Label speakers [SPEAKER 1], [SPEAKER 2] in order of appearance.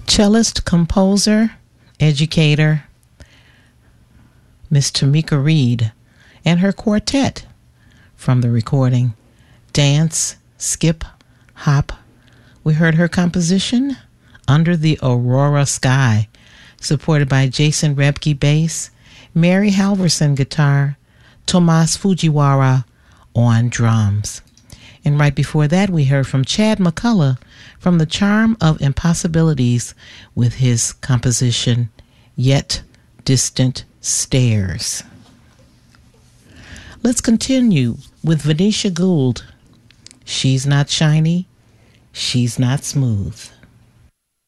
[SPEAKER 1] Cellist, composer, educator, Miss Tamika Reed, and her quartet from the recording Dance, Skip, Hop. We heard her composition Under the Aurora Sky, supported by Jason Rebke bass, Mary Halverson guitar, Tomas Fujiwara on drums. And right before that, we heard from Chad McCullough from The Charm of Impossibilities with his composition Yet Distant Stairs. Let's continue with Venetia Gould. She's not shiny, she's not smooth.